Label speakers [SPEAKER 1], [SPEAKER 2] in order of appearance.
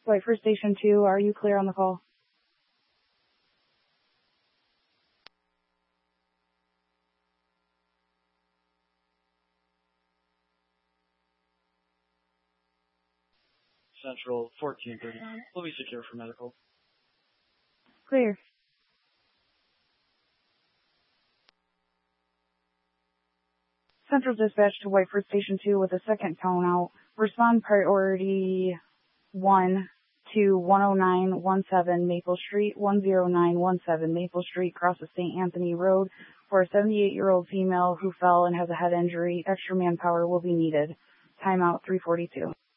[SPEAKER 1] Whiteford Station 2, are you clear on the call?
[SPEAKER 2] Central 1439. Will be secure for medical.
[SPEAKER 1] Clear. Central dispatch to Whiteford Station 2 with a second tone out. Respond priority 1 to 10917 Maple Street, 10917 Maple Street, across the St. Anthony Road, for a 78-year-old female who fell and has a head injury. Extra manpower will be needed. Timeout 342.